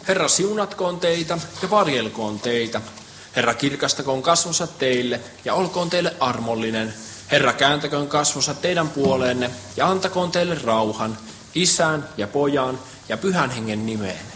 Herra siunatkoon teitä ja varjelkoon teitä. Herra kirkastakoon kasvonsa teille ja olkoon teille armollinen. Herra kääntäköön kasvonsa teidän puoleenne ja antakoon teille rauhan, Isän ja Pojan ja Pyhän Hengen nimeen.